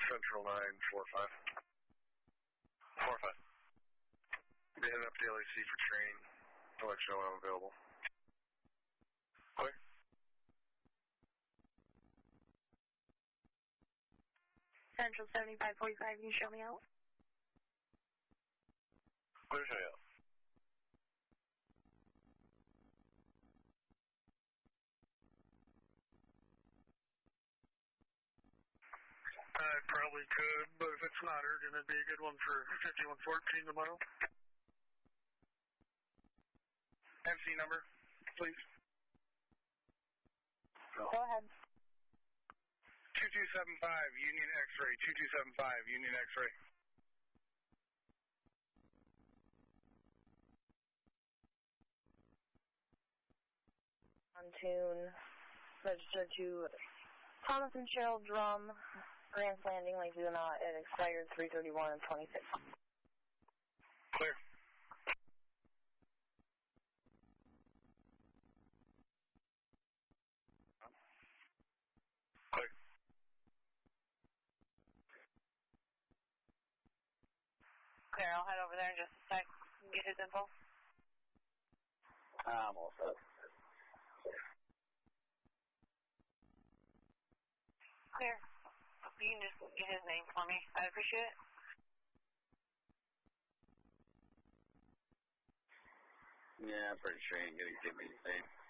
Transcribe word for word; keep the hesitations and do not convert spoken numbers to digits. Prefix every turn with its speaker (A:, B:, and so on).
A: Central nine four five.
B: four five.
A: Be heading up to L A C for training. I'll let you know when I'm available.
B: Clear.
C: Central seventy-five forty-five, can you show me out?
B: Clear, show you out.
A: I probably could, but if it's not urgent, it'd be a good one for fifty-one fourteen tomorrow. M C number, please.
C: Go ahead.
A: two two seven five, Union X-ray, two two seven five, Union X-ray.
C: On tune, registered to Thomas and Cheryl Drum, Grants Landing, Lakeview, not it expired three thirty-one and twenty-six.
A: Clear.
B: Clear.
C: Clear, I'll head over there in just a sec and get his info.
D: I'm all set.
C: Clear. You can just get his name for me. I appreciate it.
D: Yeah, I'm pretty sure you ain't gonna give me his name.